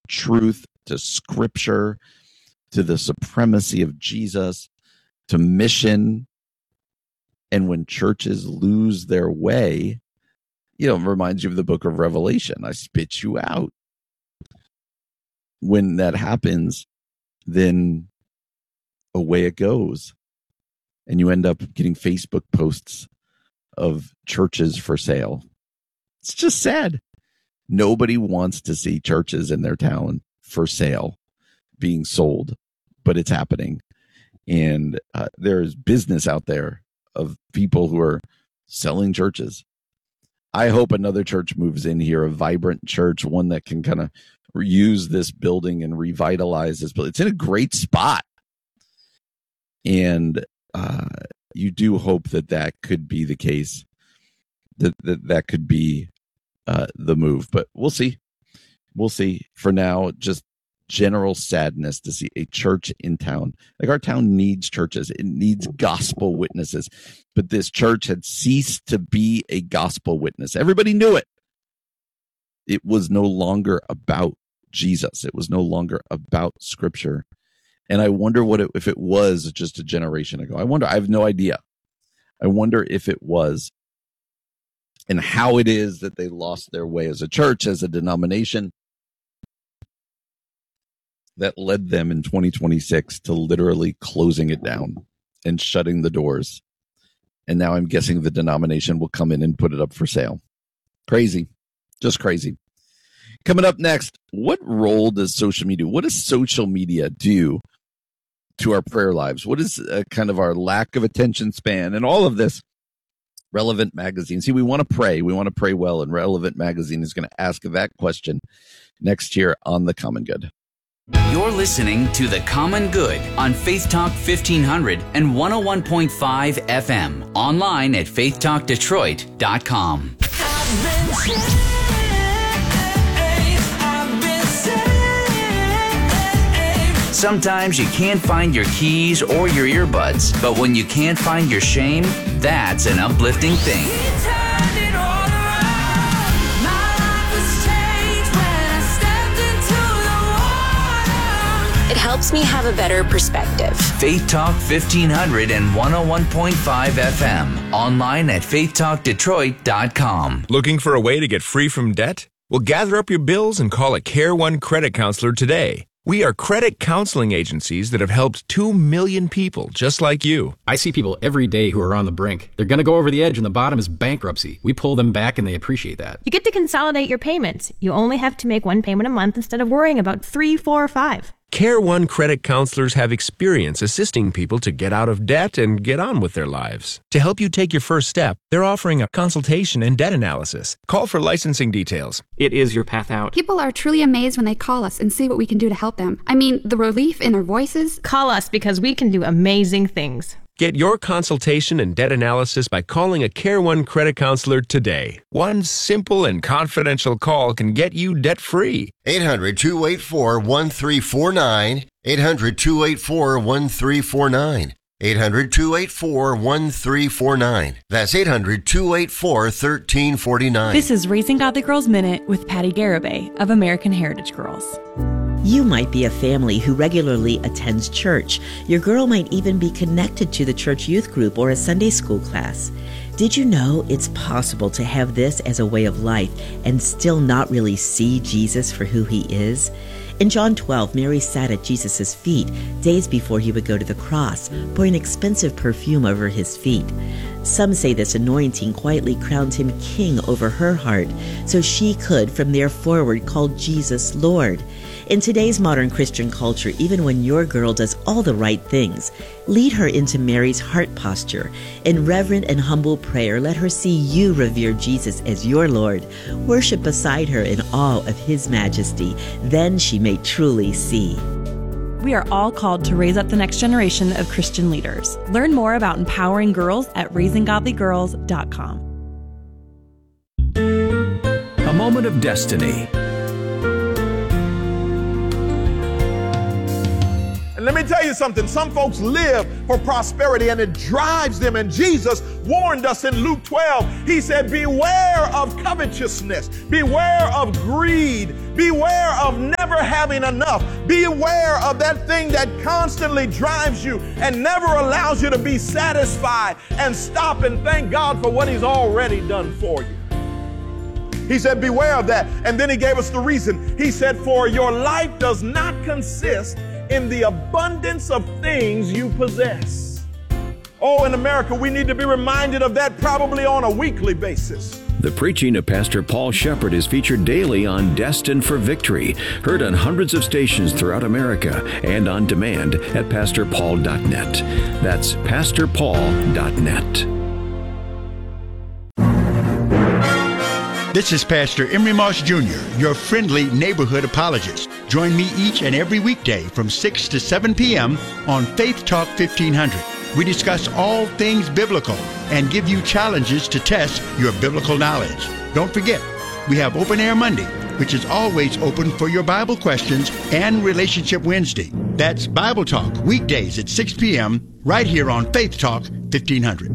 truth, to scripture, to the supremacy of Jesus, to mission. And when churches lose their way, it reminds you of the book of Revelation. I spit you out. When that happens, then away it goes. And you end up getting Facebook posts of churches for sale. It's just sad. Nobody wants to see churches in their town for sale being sold, but it's happening. And there's business out there of people who are selling churches. I hope another church moves in here, a vibrant church, one that can kind of use this building and revitalize this building. It's in a great spot. And you do hope that could be the case, that could be the move. But we'll see. We'll see. For now, just general sadness to see a church in town. Like, our town needs churches. It needs gospel witnesses. But this church had ceased to be a gospel witness. Everybody knew it. It was no longer about Jesus. It was no longer about Scripture. And I wonder if it was just a generation ago. I have no idea. I wonder if it was, and how it is that they lost their way as a church, as a denomination, that led them in 2026 to literally closing it down and shutting the doors. And now I'm guessing the denomination will come in and put it up for sale. Crazy. Just crazy. Coming up next, what role does social media, what does social media do to our prayer lives? What is kind of our lack of attention span and all of this? Relevant Magazine. See, we want to pray. We want to pray well, and Relevant Magazine is going to ask that question next year on The Common Good. You're listening to The Common Good on Faith Talk 1500 and 101.5 FM. Online at faithtalkdetroit.com. Sometimes you can't find your keys or your earbuds, but when you can't find your shame, that's an uplifting thing. It helps me have a better perspective. Faith Talk 1500 and 101.5 FM. Online at faithtalkdetroit.com. Looking for a way to get free from debt? Well, gather up your bills and call a Care One credit counselor today. We are credit counseling agencies that have helped 2 million people just like you. I see people every day who are on the brink. They're going to go over the edge and the bottom is bankruptcy. We pull them back and they appreciate that. You get to consolidate your payments. You only have to make one payment a month instead of worrying about 3, 4, or 5. Care One credit counselors have experience assisting people to get out of debt and get on with their lives. To help you take your first step, they're offering a consultation and debt analysis. Call for licensing details. It is your path out. People are truly amazed when they call us and see what we can do to help them. I mean, the relief in their voices. Call us because we can do amazing things. Get your consultation and debt analysis by calling a Care One credit counselor today. One simple and confidential call can get you debt-free. 800-284-1349. 800-284-1349. 800-284-1349. That's 800-284-1349. This is Raising Godly Girls Minute with Patty Garibay of American Heritage Girls. You might be a family who regularly attends church. Your girl might even be connected to the church youth group or a Sunday school class. Did you know it's possible to have this as a way of life and still not really see Jesus for who he is? In John 12, Mary sat at Jesus' feet days before he would go to the cross, pouring expensive perfume over his feet. Some say this anointing quietly crowned him king over her heart, so she could, from there forward, call Jesus Lord. In today's modern Christian culture, even when your girl does all the right things, lead her into Mary's heart posture. In reverent and humble prayer, let her see you revere Jesus as your Lord. Worship beside her in awe of his majesty. Then she may truly see. We are all called to raise up the next generation of Christian leaders. Learn more about empowering girls at raisinggodlygirls.com. A moment of destiny. Let me tell you something. Some folks live for prosperity and it drives them. And Jesus warned us in Luke 12. He said, beware of covetousness. Beware of greed. Beware of never having enough. Be aware of that thing that constantly drives you and never allows you to be satisfied and stop and thank God for what He's already done for you. He said, beware of that. And then He gave us the reason. He said, for your life does not consist in the abundance of things you possess. Oh, in America, we need to be reminded of that probably on a weekly basis. The preaching of Pastor Paul Shepard is featured daily on Destined for Victory, heard on hundreds of stations throughout America and on demand at PastorPaul.net. That's PastorPaul.net. This is Pastor Emery Moss Jr., your friendly neighborhood apologist. Join me each and every weekday from 6 to 7 p.m. on Faith Talk 1500. We discuss all things biblical and give you challenges to test your biblical knowledge. Don't forget, we have Open Air Monday, which is always open for your Bible questions, and Relationship Wednesday. That's Bible Talk, weekdays at 6 p.m. right here on Faith Talk 1500.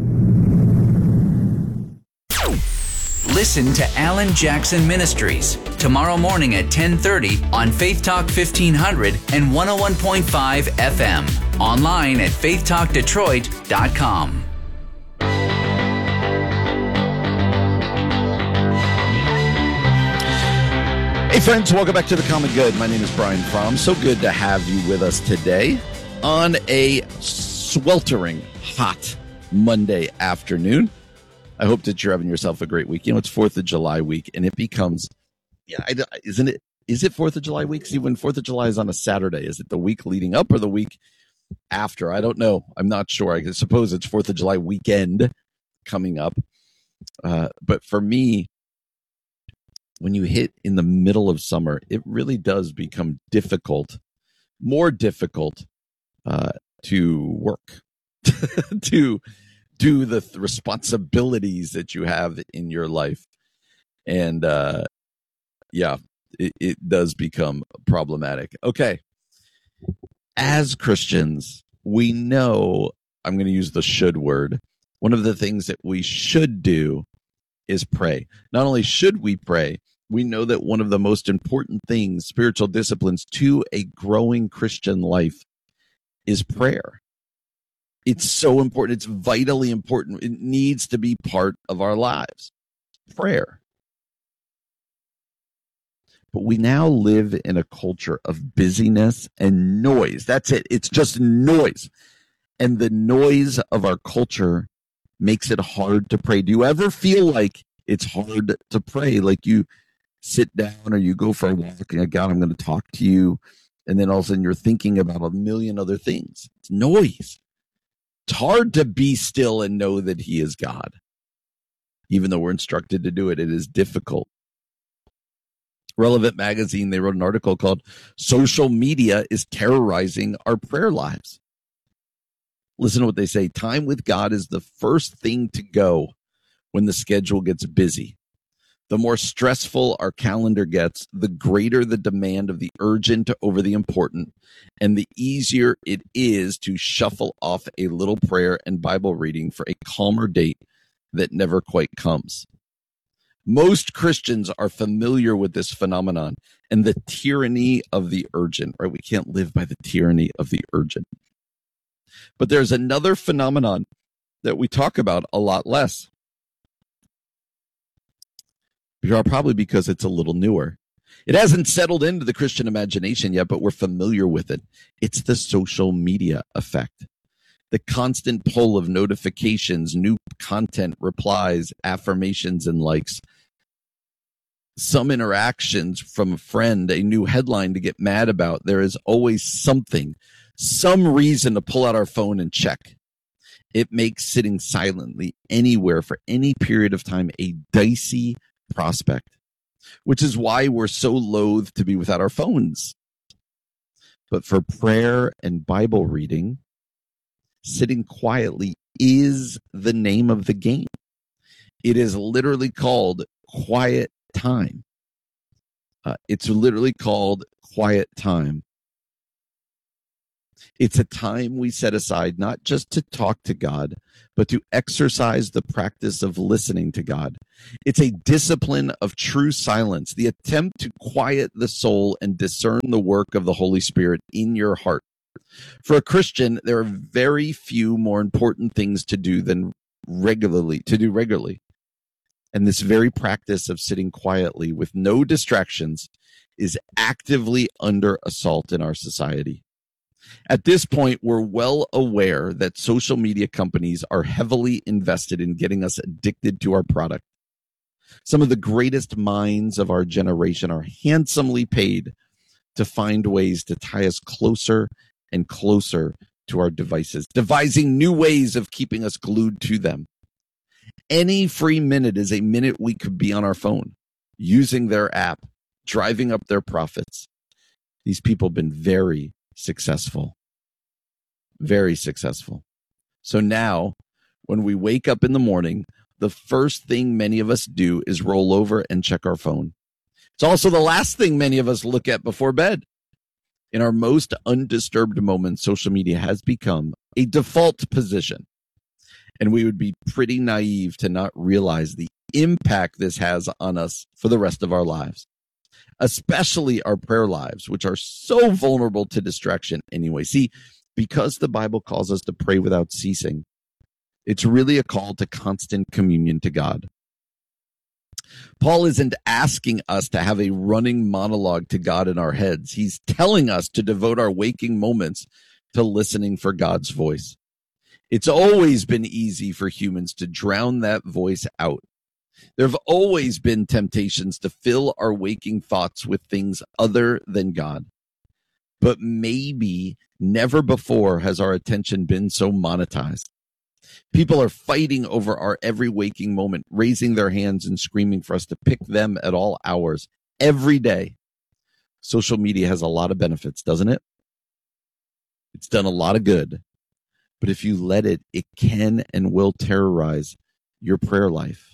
Listen to Alan Jackson Ministries tomorrow morning at 10:30 on Faith Talk 1500 and 101.5 FM. Online at faithtalkdetroit.com. Hey friends, welcome back to The Common Good. My name is Brian Fromm. So good to have you with us today on a sweltering hot Monday afternoon. I hope that you're having yourself a great week. You know, it's 4th of July week, and it becomes, isn't it? Is it 4th of July week? See, when 4th of July is on a Saturday, is it the week leading up or the week after? I don't know. I'm not sure. I suppose it's 4th of July weekend coming up. But for me, when you hit in the middle of summer, it really does become more difficult to work, to do the responsibilities that you have in your life. And it does become problematic. Okay. As Christians, we know, I'm going to use the should word. One of the things that we should do is pray. Not only should we pray, we know that one of the most important things, spiritual disciplines to a growing Christian life, is prayer. It's so important. It's vitally important. It needs to be part of our lives. Prayer. But we now live in a culture of busyness and noise. That's it. It's just noise. And the noise of our culture makes it hard to pray. Do you ever feel like it's hard to pray? Like you sit down or you go for a walk and God, I'm going to talk to you. And then all of a sudden you're thinking about a million other things. It's noise. It's hard to be still and know that He is God. Even though we're instructed to do it, it is difficult. Relevant Magazine, they wrote an article called Social Media is Terrorizing Our Prayer Lives. Listen to what they say. Time with God is the first thing to go when the schedule gets busy. The more stressful our calendar gets, the greater the demand of the urgent over the important, and the easier it is to shuffle off a little prayer and Bible reading for a calmer date that never quite comes. Most Christians are familiar with this phenomenon and the tyranny of the urgent, right? We can't live by the tyranny of the urgent. But there's another phenomenon that we talk about a lot less. Probably because it's a little newer. It hasn't settled into the Christian imagination yet, but we're familiar with it. It's the social media effect. The constant pull of notifications, new content, replies, affirmations, and likes. Some interactions from a friend, a new headline to get mad about. There is always something, some reason to pull out our phone and check. It makes sitting silently anywhere for any period of time a dicey prospect, which is why we're so loath to be without our phones. But for prayer and Bible reading, sitting quietly is the name of the game. It is literally called quiet time. It's literally called quiet time. It's a time we set aside not just to talk to God, but to exercise the practice of listening to God. It's a discipline of true silence, the attempt to quiet the soul and discern the work of the Holy Spirit in your heart. For a Christian, there are very few more important things to do regularly. And this very practice of sitting quietly with no distractions is actively under assault in our society. At this point, we're well aware that social media companies are heavily invested in getting us addicted to our product. Some of the greatest minds of our generation are handsomely paid to find ways to tie us closer and closer to our devices, devising new ways of keeping us glued to them. Any free minute is a minute we could be on our phone, using their app, driving up their profits. These people have been very successful. Very successful. So now, when we wake up in the morning, the first thing many of us do is roll over and check our phone. It's also the last thing many of us look at before bed. In our most undisturbed moments, social media has become a default position. And we would be pretty naive to not realize the impact this has on us for the rest of our lives, especially our prayer lives, which are so vulnerable to distraction anyway. See, because the Bible calls us to pray without ceasing, it's really a call to constant communion to God. Paul isn't asking us to have a running monologue to God in our heads. He's telling us to devote our waking moments to listening for God's voice. It's always been easy for humans to drown that voice out. There have always been temptations to fill our waking thoughts with things other than God. But maybe never before has our attention been so monetized. People are fighting over our every waking moment, raising their hands and screaming for us to pick them at all hours, every day. Social media has a lot of benefits, doesn't it? It's done a lot of good. But if you let it, it can and will terrorize your prayer life.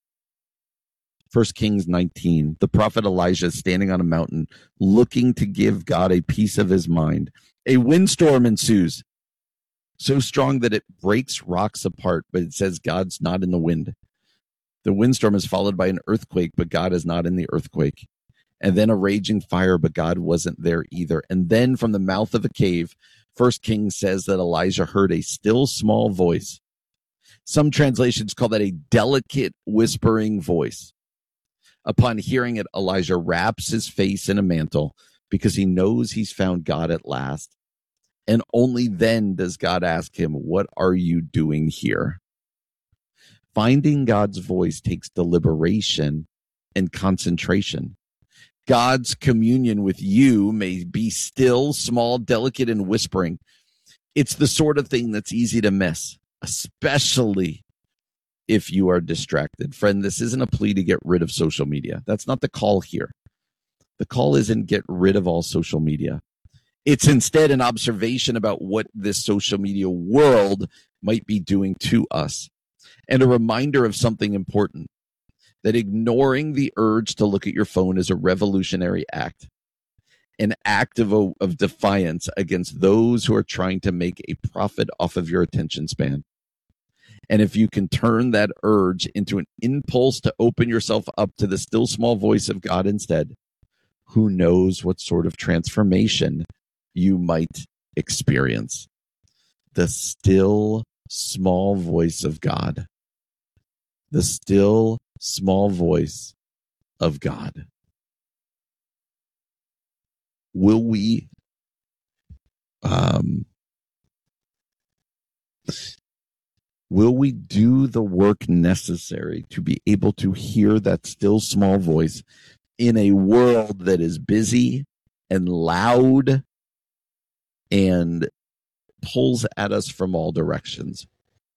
1 Kings 19, the prophet Elijah is standing on a mountain looking to give God a piece of his mind. A windstorm ensues, so strong that it breaks rocks apart, but it says God's not in the wind. The windstorm is followed by an earthquake, but God is not in the earthquake. And then a raging fire, but God wasn't there either. And then from the mouth of a cave, 1 Kings says that Elijah heard a still small voice. Some translations call that a delicate whispering voice. Upon hearing it, Elijah wraps his face in a mantle because he knows he's found God at last. And only then does God ask him, "What are you doing here?" Finding God's voice takes deliberation and concentration. God's communion with you may be still, small, delicate, and whispering. It's the sort of thing that's easy to miss, especially if you are distracted. Friend, this isn't a plea to get rid of social media. That's not the call here. The call isn't get rid of all social media. It's instead an observation about what this social media world might be doing to us, and a reminder of something important, that ignoring the urge to look at your phone is a revolutionary act, an act of defiance against those who are trying to make a profit off of your attention span. And if you can turn that urge into an impulse to open yourself up to the still small voice of God instead, who knows what sort of transformation you might experience. The still small voice of God. The still small voice of God. Will we do the work necessary to be able to hear that still small voice in a world that is busy and loud and pulls at us from all directions?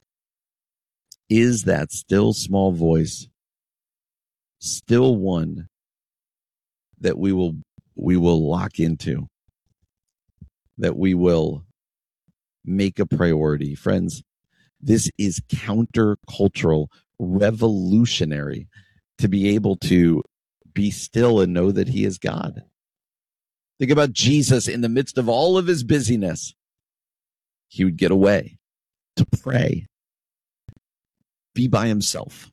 Is that still small voice still one that we will lock into, that we will make a priority? Friends, this is countercultural, revolutionary, to be able to be still and know that he is God. Think about Jesus in the midst of all of his busyness. he would get away to pray, be by himself.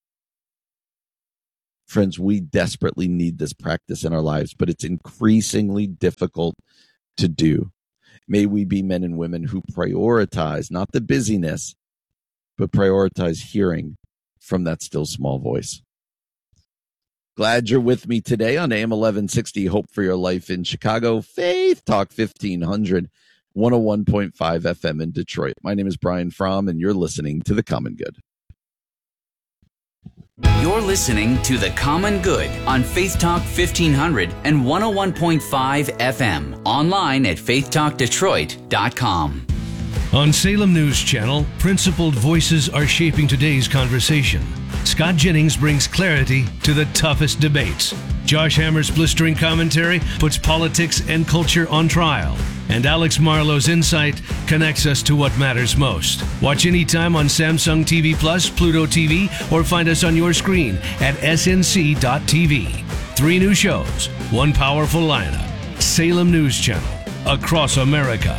Friends, we desperately need this practice in our lives, but it's increasingly difficult to do. May we be men and women who prioritize not the busyness, but prioritize hearing from that still small voice. Glad you're with me today on AM 1160, Hope for Your Life in Chicago, Faith Talk 1500, 101.5 FM in Detroit. My name is Brian Fromm, and you're listening to The Common Good. You're listening to The Common Good on Faith Talk 1500 and 101.5 FM. Online at faithtalkdetroit.com. On Salem News Channel, principled voices are shaping today's conversation. Scott Jennings brings clarity to the toughest debates. Josh Hammer's blistering commentary puts politics and culture on trial. And Alex Marlowe's insight connects us to what matters most. Watch anytime on Samsung TV Plus, Pluto TV, or find us on your screen at snc.tv. 3 new shows, 1 powerful lineup. Salem News Channel, across America.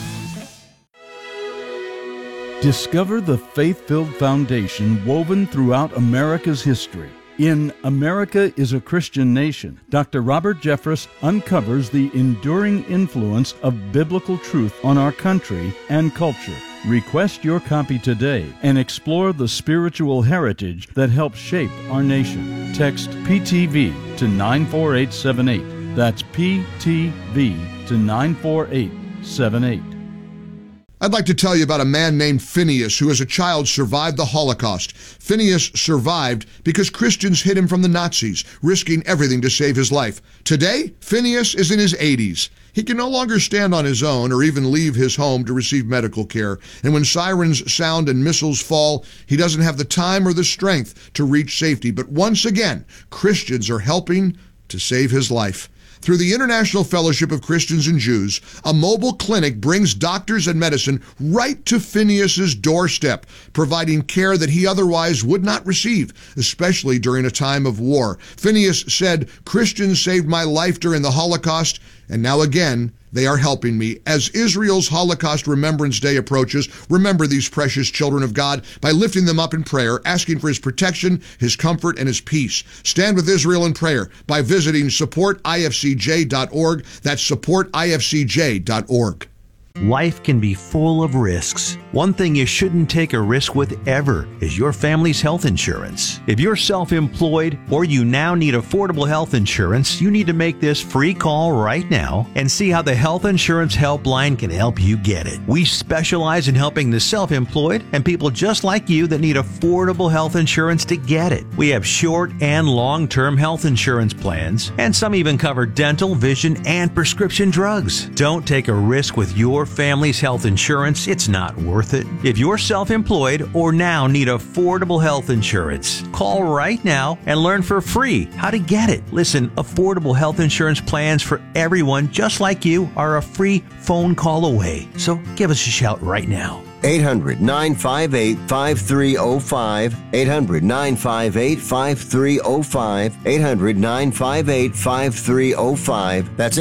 Discover the faith-filled foundation woven throughout America's history. In America is a Christian Nation, Dr. Robert Jeffress uncovers the enduring influence of biblical truth on our country and culture. Request your copy today and explore the spiritual heritage that helps shape our nation. Text PTV to 94878. That's PTV to 94878. I'd like to tell you about a man named Phineas who as a child survived the Holocaust. Phineas survived because Christians hid him from the Nazis, risking everything to save his life. Today, Phineas is in his 80s. He can no longer stand on his own or even leave his home to receive medical care. And when sirens sound and missiles fall, he doesn't have the time or the strength to reach safety. But once again, Christians are helping to save his life. Through the International Fellowship of Christians and Jews, a mobile clinic brings doctors and medicine right to Phineas's doorstep, providing care that he otherwise would not receive, especially during a time of war. Phineas said, "Christians saved my life during the Holocaust, and now again, they are helping me." As Israel's Holocaust Remembrance Day approaches, remember these precious children of God by lifting them up in prayer, asking for his protection, his comfort, and his peace. Stand with Israel in prayer by visiting supportifcj.org. That's supportifcj.org. Life can be full of risks. One thing you shouldn't take a risk with ever is your family's health insurance. If you're self-employed or you now need affordable health insurance, you need to make this free call right now and see how the Health Insurance Helpline can help you get it. We specialize in helping the self-employed and people just like you that need affordable health insurance to get it. We have short and long-term health insurance plans, and some even cover dental, vision, and prescription drugs. Don't take a risk with your family's health insurance. It's not worth it. If you're self-employed or now need affordable health insurance, call right now and learn for free how to get it. Listen, affordable health insurance plans for everyone just like you are a free phone call away. So give us a shout right now. 800-958-5305, 800-958-5305, 800-958-5305. That's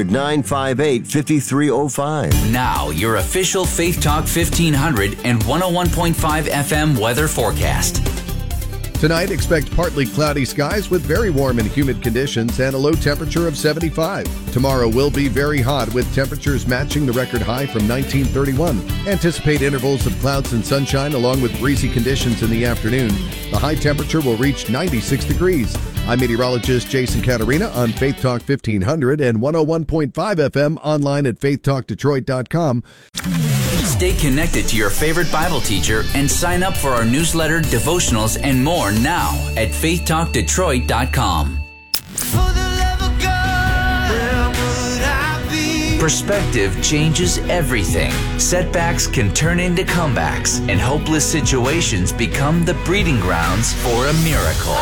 800-958-5305. Now, your official Faith Talk 1500 and 101.5 FM weather forecast. Tonight, expect partly cloudy skies with very warm and humid conditions and a low temperature of 75. Tomorrow will be very hot with temperatures matching the record high from 1931. Anticipate intervals of clouds and sunshine along with breezy conditions in the afternoon. The high temperature will reach 96 degrees. I'm meteorologist Jason Catarina on Faith Talk 1500 and 101.5 FM online at faithtalkdetroit.com. Stay connected to your favorite Bible teacher and sign up for our newsletter, devotionals, and more now at faithtalkdetroit.com. Perspective changes everything. Setbacks can turn into comebacks, and hopeless situations become the breeding grounds for a miracle.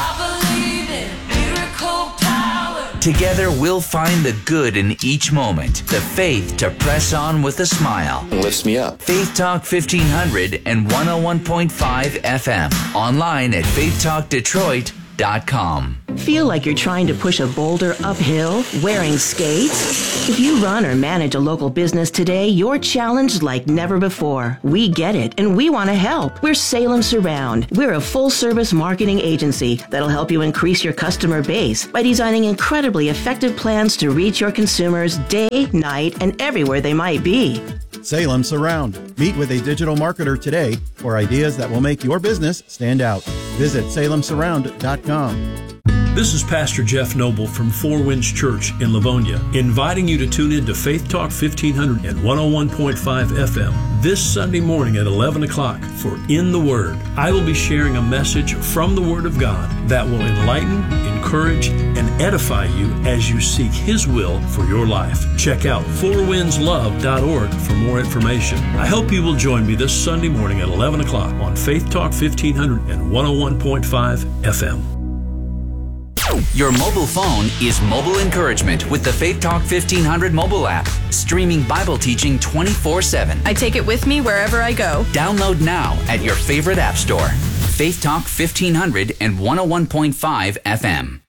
Together, we'll find the good in each moment, the faith to press on with a smile. Lifts me up. Faith Talk 1500 and 101.5 FM. Online at faithtalkdetroit.com. SalemSurround.com. Feel like you're trying to push a boulder uphill wearing skates? If you run or manage a local business today, you're challenged like never before. We get it, and we want to help. We're Salem Surround. We're a full-service marketing agency that'll help you increase your customer base by designing incredibly effective plans to reach your consumers day, night, and everywhere they might be. Salem Surround. Meet with a digital marketer today for ideas that will make your business stand out. Visit SalemSurround.com. This is Pastor Jeff Noble from Four Winds Church in Livonia, inviting you to tune in to Faith Talk 1500 and 101.5 FM this Sunday morning at 11 o'clock for In the Word. I will be sharing a message from the Word of God that will enlighten, encourage, and edify you as you seek His will for your life. Check out fourwindslove.org for more information. I hope you will join me this Sunday morning at 11 o'clock on Faith Talk 1500 and 101.5 FM. Your mobile phone is mobile encouragement with the Faith Talk 1500 mobile app, streaming Bible teaching 24/7. I take it with me wherever I go. Download now at your favorite app store. Faith Talk 1500 and 101.5 FM.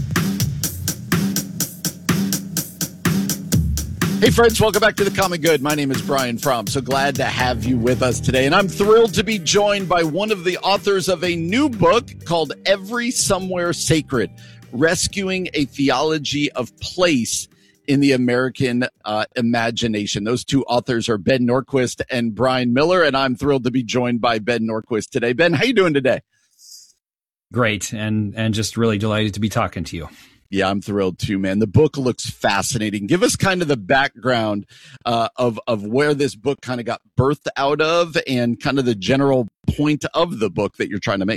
Hey friends, welcome back to The Common Good. My name is Brian Fromm. So glad to have you with us today. And I'm thrilled to be joined by one of the authors of a new book called Every Somewhere Sacred, Rescuing a Theology of Place in the American Imagination. Those two authors are Ben Norquist and Brian Miller, and I'm thrilled to be joined by Ben Norquist today. Ben, how you doing today? Great, and just really delighted to be talking to you. Yeah, I'm thrilled too, man. The book looks fascinating. Give us kind of the background of where this book kind of got birthed out of and kind of the general point of the book that you're trying to make.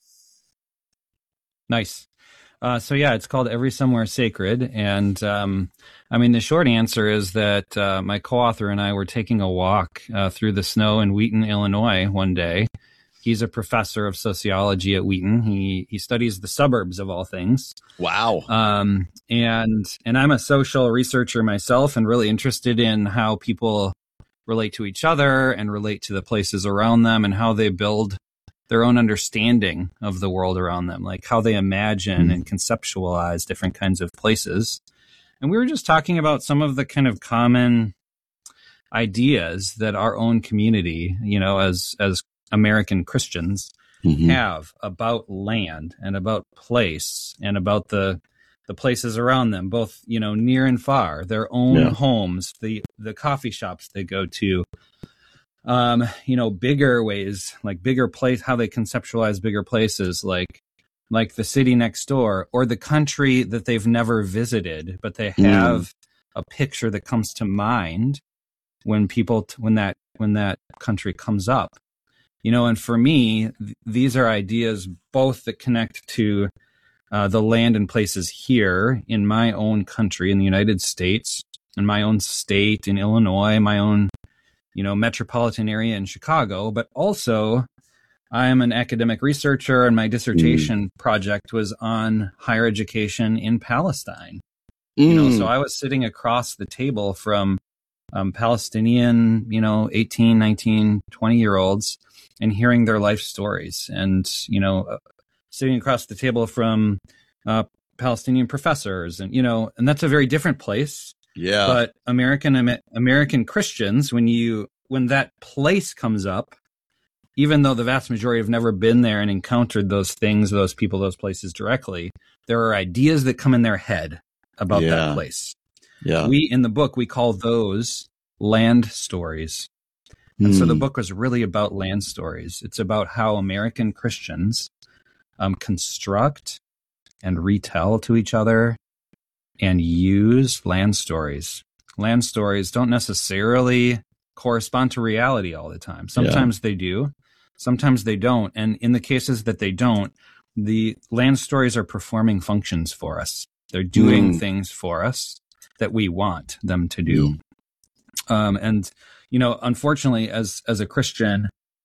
Nice. So yeah, it's called Every Somewhere Sacred. And I mean, the short answer is that my co-author and I were taking a walk through the snow in Wheaton, Illinois one day. He's a professor of sociology at Wheaton. He studies the suburbs of all things. Wow. And I'm a social researcher myself and really interested in how people relate to each other and relate to the places around them and how they build their own understanding of the world around them, like how they imagine and conceptualize different kinds of places. And we were just talking about some of the kind of common ideas that our own community, you know, as American Christians have about land and about place and about the places around them, both, you know, near and far, their own homes, the coffee shops they go to, you know, bigger ways, like bigger place, how they conceptualize bigger places, like the city next door or the country that they've never visited, but they have a picture that comes to mind when people, when that country comes up. You know, and for me, these are ideas both that connect to the land and places here in my own country, in the United States, in my own state, in Illinois, my own, you know, metropolitan area in Chicago. But also, I am an academic researcher, and my dissertation project was on higher education in Palestine. You know, so I was sitting across the table from Palestinian, you know, 18, 19, 20-year-olds and hearing their life stories and, you know, sitting across the table from Palestinian professors and, you know, and that's a very different place. Yeah. But American Christians, when that place comes up, even though the vast majority have never been there and encountered those things, those people, those places directly, there are ideas that come in their head about that place. Yeah. In the book, we call those land stories. And so the book was really about land stories. It's about how American Christians construct and retell to each other and use land stories. Land stories don't necessarily correspond to reality all the time. Sometimes they do, sometimes they don't. And in the cases that they don't, the land stories are performing functions for us. They're doing things for us that we want them to do. And, you know, unfortunately, as a Christian,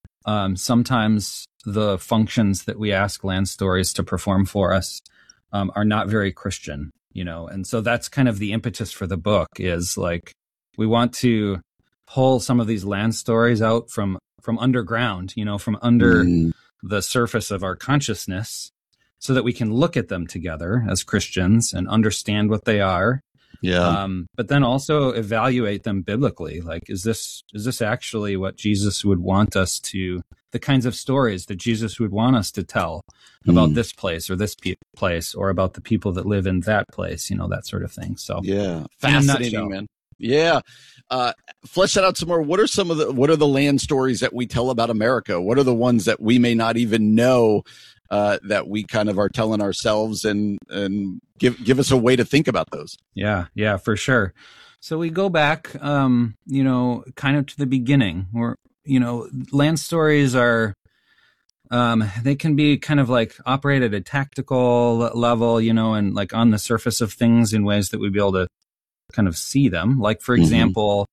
sometimes the functions that we ask land stories to perform for us are not very Christian, you know. And so that's kind of the impetus for the book is like, we want to pull some of these land stories out from underground, you know, from under the surface of our consciousness so that we can look at them together as Christians and understand what they are. Yeah. But then also evaluate them biblically. Like, is this actually what Jesus would want us to, the kinds of stories that Jesus would want us to tell about this place or this place, or about the people that live in that place, that sort of thing. So yeah, fascinating, man. Yeah. Flesh that out some more. What are the land stories that we tell about America? What are the ones that we may not even know, that we kind of are telling ourselves, and give us a way to think about those? Yeah, for sure. So we go back, kind of to the beginning, where, land stories are, they can be kind of like operate at a tactical level, and like on the surface of things in ways that we'd be able to kind of see them. Like, for example,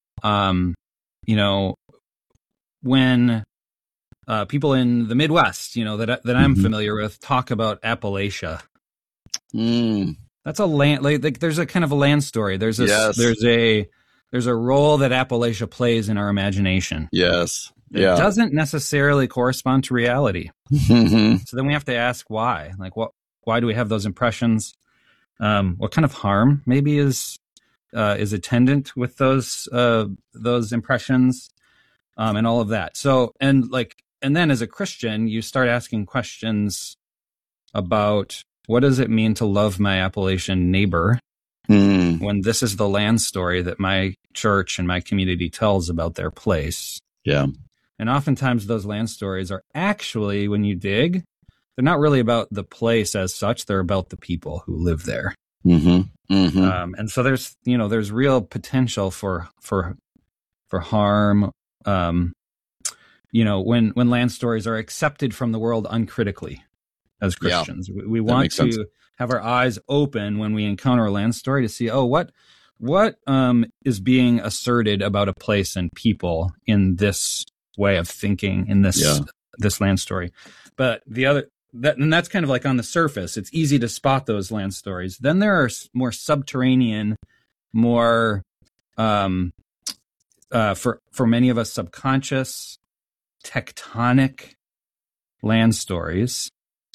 when people in the Midwest, that I'm familiar with, talk about Appalachia. That's a land, like there's a kind of a land story. There's a role that Appalachia plays in our imagination. Yes. It doesn't necessarily correspond to reality. So then we have to ask why. Like, why do we have those impressions? What kind of harm maybe is attendant with those impressions, and all of that. So, and then as a Christian, you start asking questions about, what does it mean to love my Appalachian neighbor when this is the land story that my church and my community tells about their place? Yeah. And oftentimes those land stories are actually, when you dig, they're not really about the place as such. They're about the people who live there. And so there's real potential for harm, when land stories are accepted from the world uncritically as Christians. We want to have our eyes open when we encounter a land story to see, what is being asserted about a place and people in this way of thinking, in this land story. But that's kind of like on the surface. It's easy to spot those land stories. Then there are more subterranean, more for many of us subconscious, tectonic land stories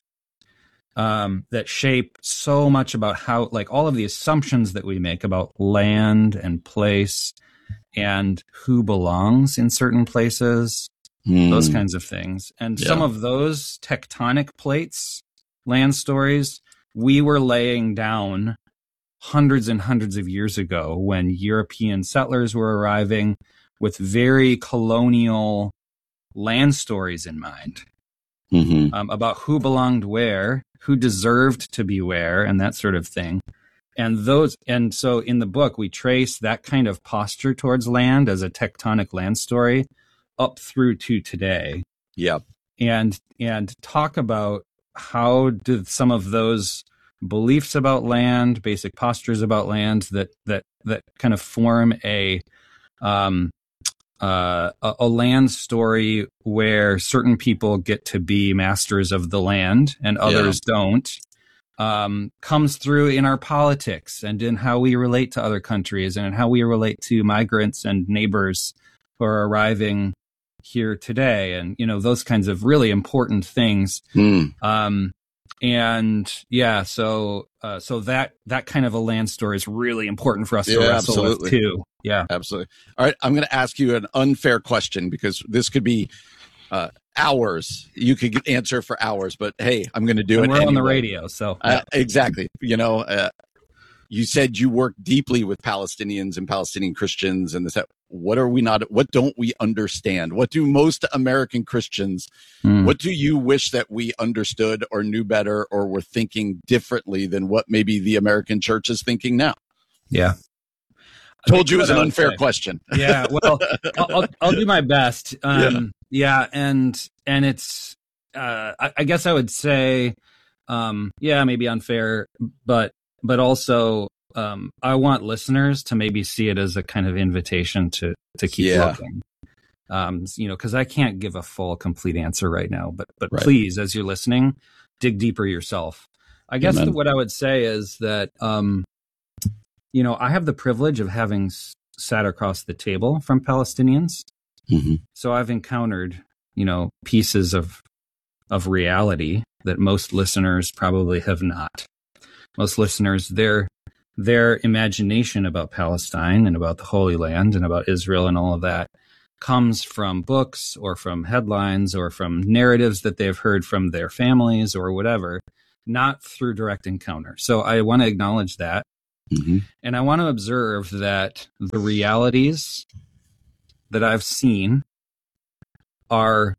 that shape so much about how, like, all of the assumptions that we make about land and place and who belongs in certain places, those kinds of things. And some of those tectonic plates, land stories, we were laying down hundreds and hundreds of years ago when European settlers were arriving with very colonial land stories in mind, about who belonged where, who deserved to be where, and that sort of thing. And so in the book, we trace that kind of posture towards land as a tectonic land story up through to today. Yeah. And talk about how did some of those beliefs about land, basic postures about land that kind of form a land story where certain people get to be masters of the land and others don't, comes through in our politics and in how we relate to other countries and in how we relate to migrants and neighbors who are arriving here today, and those kinds of really important things. So that kind of a land story is really important for us to wrestle with too. Yeah, absolutely. All right, I'm going to ask you an unfair question, because this could be hours. You could answer for hours, but hey, I'm going to do it. We're on the radio, so exactly. You said you work deeply with Palestinians and Palestinian Christians, and what don't we understand? What do most American Christians, what do you wish that we understood or knew better or were thinking differently than what maybe the American church is thinking now? Yeah. Told you it was an unfair question. Yeah. Well, I'll do my best. And it's, I guess I would say, maybe unfair, but also, I want listeners to maybe see it as a kind of invitation to keep looking, because I can't give a full, complete answer right now, but right. Please, as you're listening, dig deeper yourself. I guess what I would say is that, I have the privilege of having sat across the table from Palestinians. So I've encountered, pieces of reality that most listeners probably have not. Most listeners, their imagination about Palestine and about the Holy Land and about Israel and all of that comes from books or from headlines or from narratives that they've heard from their families or whatever, not through direct encounter. So I want to acknowledge that. Mm-hmm. And I want to observe that the realities that I've seen are,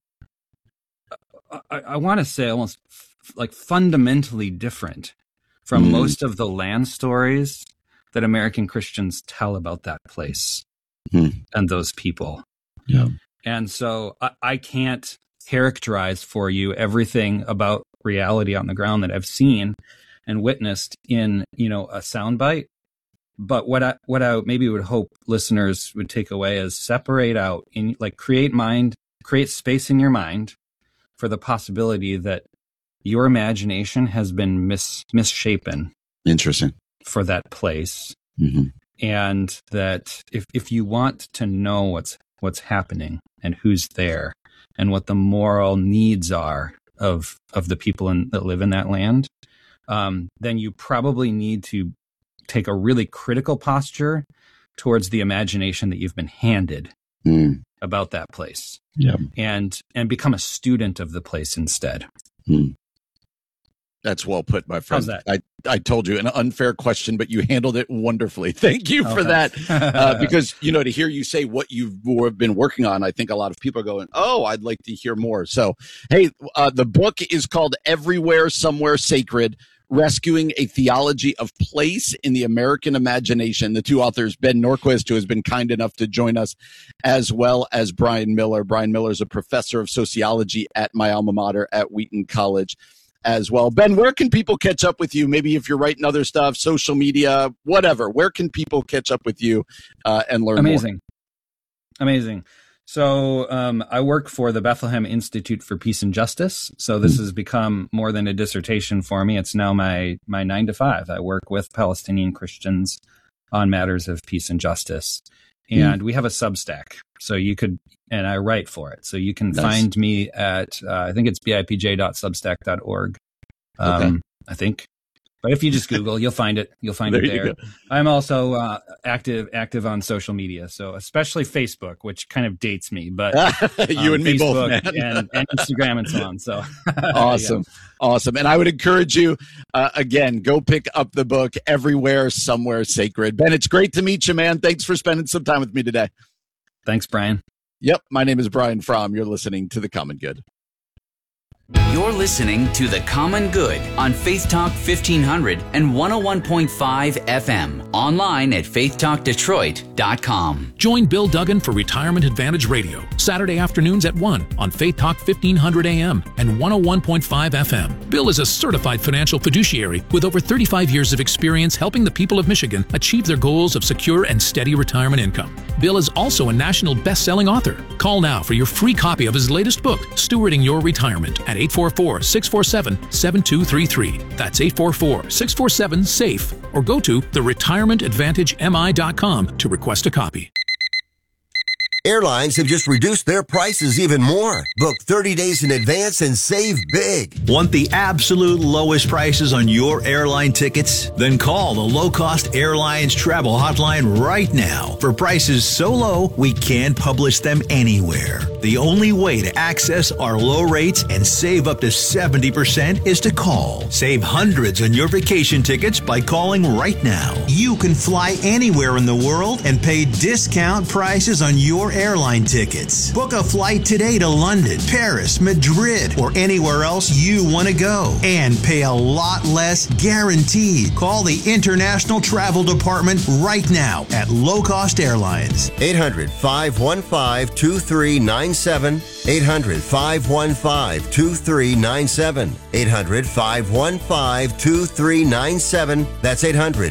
I want to say, almost like fundamentally different from most of the land stories that American Christians tell about that place and those people. Yeah. And so I can't characterize for you everything about reality on the ground that I've seen and witnessed in, a soundbite. But what I maybe would hope listeners would take away is separate out, create space in your mind for the possibility that your imagination has been misshapen. Interesting. For that place. Mm-hmm. And that if you want to know what's happening and who's there and what the moral needs are of the people that live in that land, then you probably need to take a really critical posture towards the imagination that you've been handed about that place. Yeah. And become a student of the place instead. That's well put, my friend. How's that? I told you an unfair question, but you handled it wonderfully. Thank you for that. Because, to hear you say what you've been working on, I think a lot of people are going, oh, I'd like to hear more. So, hey, the book is called Everywhere, Somewhere Sacred, Rescuing a Theology of Place in the American Imagination. The two authors, Ben Norquist, who has been kind enough to join us, as well as Brian Miller. Brian Miller is a professor of sociology at my alma mater at Wheaton College as well. Ben, where can people catch up with you? Maybe if you're writing other stuff, social media, whatever. Where can people catch up with you and learn more? Amazing. So I work for the Bethlehem Institute for Peace and Justice. So this has become more than a dissertation for me. It's now my 9 to 5. I work with Palestinian Christians on matters of peace and justice. And we have a Substack. So you could, and I write for it. So you can find me at, I think it's bipj.substack.org. I think. But if you just Google, you'll find it. You'll find it there. I'm also active on social media, so especially Facebook, which kind of dates me. But you and me both, man. and Instagram and so on. So awesome, awesome. And I would encourage you again, go pick up the book Everywhere, Somewhere Sacred. Ben, it's great to meet you, man. Thanks for spending some time with me today. Thanks, Brian. Yep, my name is Brian Fromm. You're listening to The Common Good. You're listening to The Common Good on Faith Talk 1500 and 101.5 FM. Online at faithtalkdetroit.com. Join Bill Duggan for Retirement Advantage Radio, Saturday afternoons at 1 on Faith Talk 1500 AM and 101.5 FM. Bill is a certified financial fiduciary with over 35 years of experience helping the people of Michigan achieve their goals of secure and steady retirement income. Bill is also a national best-selling author. Call now for your free copy of his latest book, Stewarding Your Retirement, at 844-647-7233. That's 844-647-SAFE. Or go to theretirementadvantagemi.com to request a copy. Airlines have just reduced their prices even more. Book 30 days in advance and save big. Want the absolute lowest prices on your airline tickets? Then call the Low Cost Airlines Travel Hotline right now for prices so low we can't publish them anywhere. The only way to access our low rates and save up to 70% is to call. Save hundreds on your vacation tickets by calling right now. You can fly anywhere in the world and pay discount prices on your airline tickets. Book a flight today to London, Paris, Madrid, or anywhere else you want to go and pay a lot less guaranteed. Call the International Travel Department right now at Low Cost Airlines. 800-515-2397. 800-515-2397. 800-515-2397. That's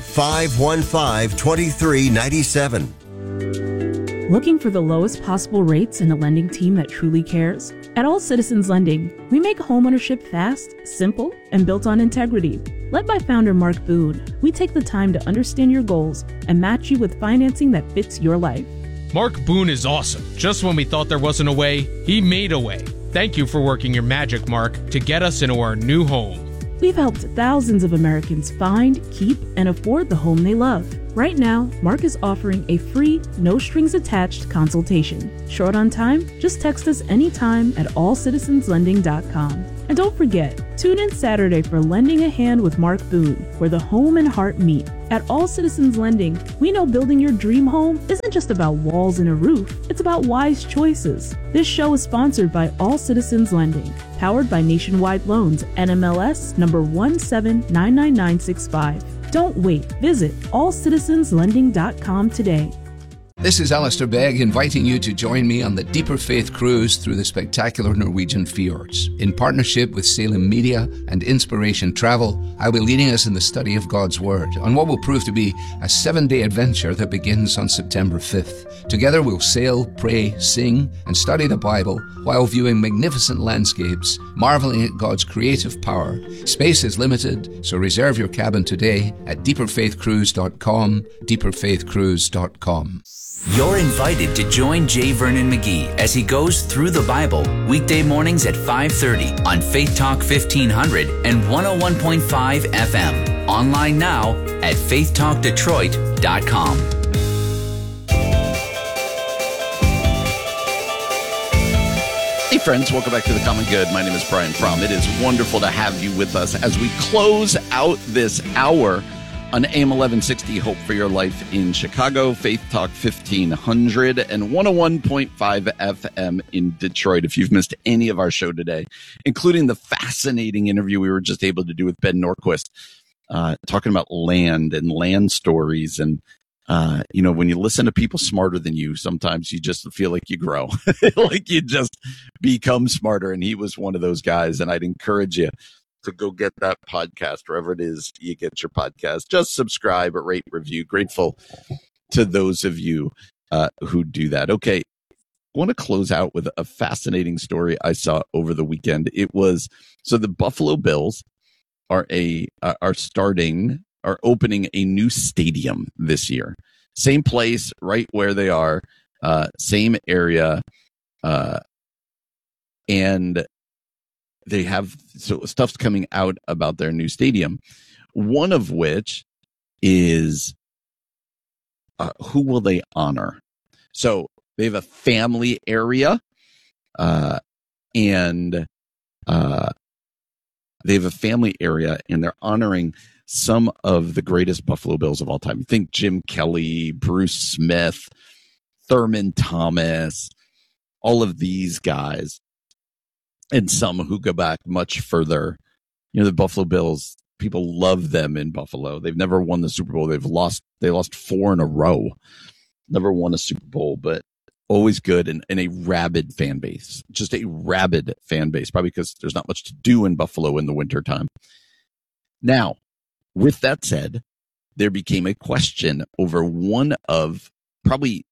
800-515-2397. Looking for the lowest possible rates and a lending team that truly cares? At All Citizens Lending, we make homeownership fast, simple, and built on integrity. Led by founder Mark Boone, we take the time to understand your goals and match you with financing that fits your life. Mark Boone is awesome. Just when we thought there wasn't a way, he made a way. Thank you for working your magic, Mark, to get us into our new home. We've helped thousands of Americans find, keep, and afford the home they love. Right now, Mark is offering a free, no-strings-attached consultation. Short on time? Just text us anytime at allcitizenslending.com. And don't forget, tune in Saturday for Lending a Hand with Mark Boone, where the home and heart meet. At All Citizens Lending, we know building your dream home isn't just about walls and a roof, it's about wise choices. This show is sponsored by All Citizens Lending, powered by Nationwide Loans, NMLS number 1799965. Don't wait. Visit allcitizenslending.com today. This is Alistair Begg inviting you to join me on the Deeper Faith Cruise through the spectacular Norwegian fjords. In partnership with Salem Media and Inspiration Travel, I'll be leading us in the study of God's Word on what will prove to be a 7-day adventure that begins on September 5th. Together we'll sail, pray, sing, and study the Bible while viewing magnificent landscapes, marveling at God's creative power. Space is limited, so reserve your cabin today at deeperfaithcruise.com, deeperfaithcruise.com. You're invited to join J. Vernon McGee as he goes through the Bible weekday mornings at 5:30 on Faith Talk 1500 and 101.5 FM. Online now at faithtalkdetroit.com. Hey friends, welcome back to The Common Good. My name is Brian Fromm. It is wonderful to have you with us as we close out this hour on AM 1160, Hope for Your Life in Chicago, Faith Talk 1500, and 101.5 FM in Detroit. If you've missed any of our show today, including the fascinating interview we were just able to do with Ben Norquist, talking about land and land stories. And, when you listen to people smarter than you, sometimes you just feel like you grow, like you just become smarter. And he was one of those guys. And I'd encourage you to go get that podcast wherever it is you get your podcast. Just subscribe or rate, review. Grateful to those of you who do that. Okay, I want to close out with a fascinating story I saw over the weekend. It was so the Buffalo Bills are opening a new stadium this year. Same place, right where they are, same area, and they have stuff's coming out about their new stadium, one of which is who will they honor? So they have a family area, and they're honoring some of the greatest Buffalo Bills of all time. Think Jim Kelly, Bruce Smith, Thurman Thomas, all of these guys. And some who go back much further. The Buffalo Bills, people love them in Buffalo. They've never won the Super Bowl. They lost 4 in a row. Never won a Super Bowl, but always good and a rabid fan base. Just a rabid fan base, probably because there's not much to do in Buffalo in the wintertime. Now, with that said, there became a question over one of probably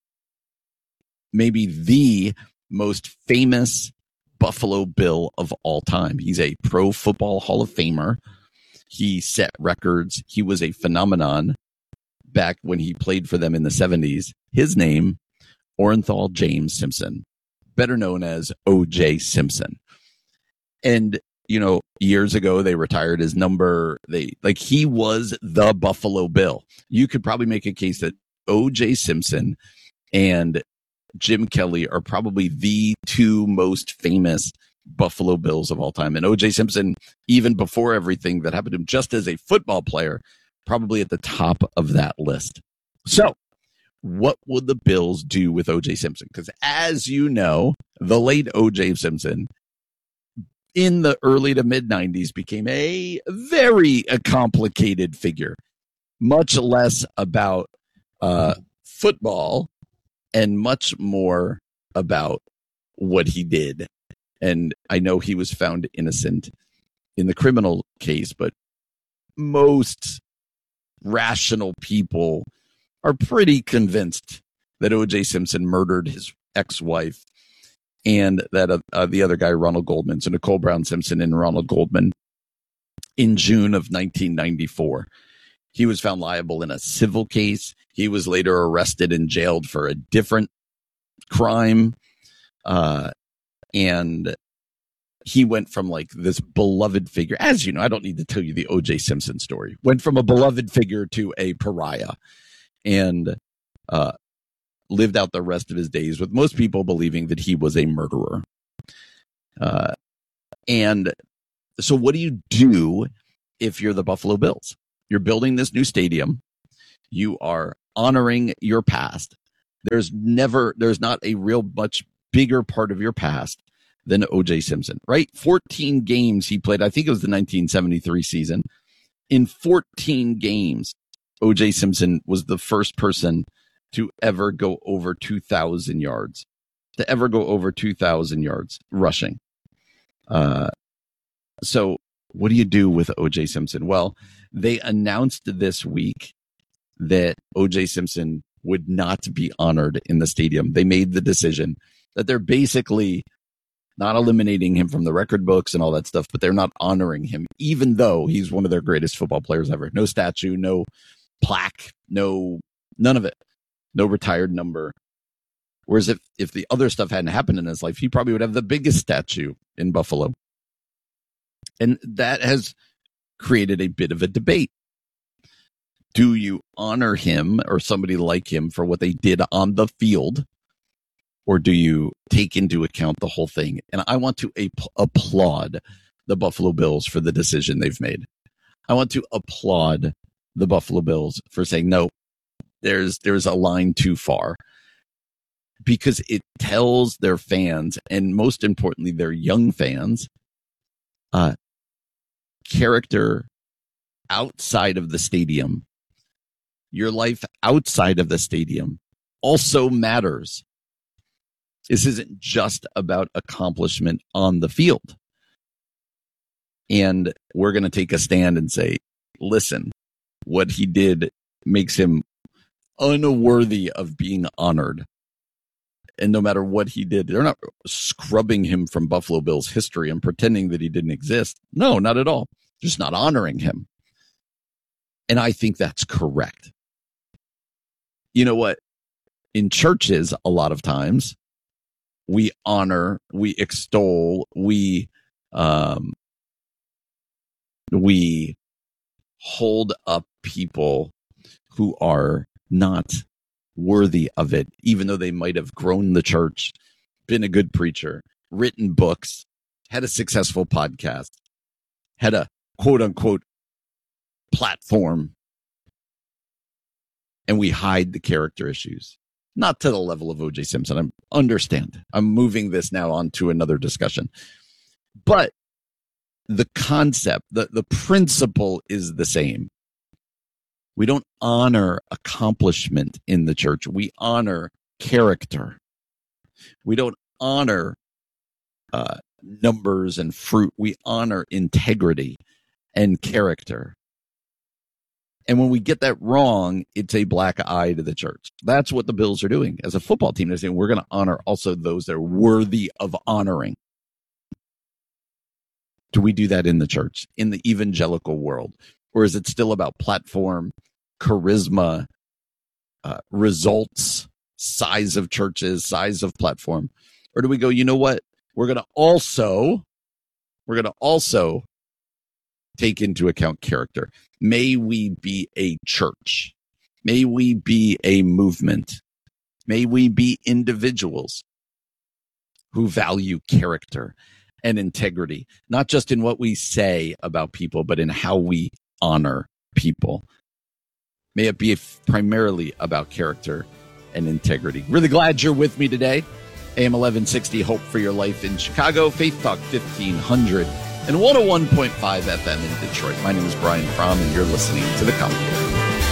maybe the most famous Buffalo Bill of all time. He's a Pro Football Hall of Famer. He set records. He was a phenomenon back when he played for them in the 70s. His name, Orenthal James Simpson, better known as O.J. Simpson. And, years ago, they retired his number. He was the Buffalo Bill. You could probably make a case that O.J. Simpson and Jim Kelly are probably the two most famous Buffalo Bills of all time. And O.J. Simpson, even before everything that happened to him, just as a football player, probably at the top of that list. So what would the Bills do with O.J. Simpson? Because as you know, the late O.J. Simpson in the early to mid 90s became a very complicated figure, much less about football and much more about what he did. And I know he was found innocent in the criminal case, but most rational people are pretty convinced that O.J. Simpson murdered his ex-wife and that the other guy, Ronald Goldman, so Nicole Brown Simpson and Ronald Goldman, in June of 1994. He was found liable in a civil case. He was later arrested and jailed for a different crime. And he went from like this beloved figure, as you know, I don't need to tell you the O.J. Simpson story, went from a beloved figure to a pariah, and lived out the rest of his days with most people believing that he was a murderer. And so what do you do if you're the Buffalo Bills? You're building this new stadium. You are honoring your past. There's not a real much bigger part of your past than O.J. Simpson, right? 14 games he played. I think it was the 1973 season. In 14 games, O.J. Simpson was the first person to ever go over 2,000 yards, rushing. So what do you do with O.J. Simpson? Well, they announced this week that O.J. Simpson would not be honored in the stadium. They made the decision that they're basically not eliminating him from the record books and all that stuff, but they're not honoring him, even though he's one of their greatest football players ever. No statue, no plaque, none of it. No retired number. Whereas if the other stuff hadn't happened in his life, he probably would have the biggest statue in Buffalo. And that has created a bit of a debate. Do you honor him or somebody like him for what they did on the field? Or do you take into account the whole thing? And I want to applaud the Buffalo Bills for the decision they've made. I want to applaud the Buffalo Bills for saying, no, there's a line too far. Because it tells their fans, and most importantly, their young fans, character outside of the stadium, your life outside of the stadium also matters. This isn't just about accomplishment on the field. And we're going to take a stand and say, listen, what he did makes him unworthy of being honored. And no matter what he did, they're not scrubbing him from Buffalo Bills history and pretending that he didn't exist. No, not at all. Just not honoring him. And I think that's correct. You know what? In churches, a lot of times, we honor, we extol, we hold up people who are not worthy of it, even though they might have grown the church, been a good preacher, written books, had a successful podcast, had a quote unquote platform, and we hide the character issues. Not to the level of O.J. Simpson. I understand. I'm moving this now on to another discussion. But the concept, the principle is the same. We don't honor accomplishment in the church. We honor character. We don't honor numbers and fruit. We honor integrity and character. And when we get that wrong, it's a black eye to the church. That's what the Bills are doing. As a football team, they're saying we're going to honor also those that are worthy of honoring. Do we do that in the church, in the evangelical world? Or is it still about platform, charisma, results, size of churches, size of platform? Or do we go, you know what? We're going to also take into account character. May we be a church. May we be a movement. May we be individuals who value character and integrity, not just in what we say about people, but in how we honor people. May it be primarily about character and integrity. Really glad you're with me today. AM 1160, Hope for Your Life in Chicago, Faith Talk 1500, and 101.5 FM in Detroit. My name is Brian Fromm, and you're listening to The Commentary.